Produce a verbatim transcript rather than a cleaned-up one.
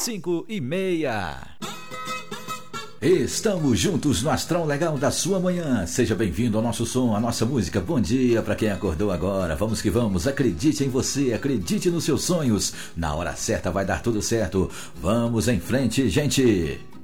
cinco e meia. Estamos juntos no Astral Legal da sua manhã. Seja bem-vindo ao nosso som, à nossa música. Bom dia para quem acordou agora. Vamos que vamos. Acredite em você, acredite nos seus sonhos. Na hora certa vai dar tudo certo. Vamos em frente, gente.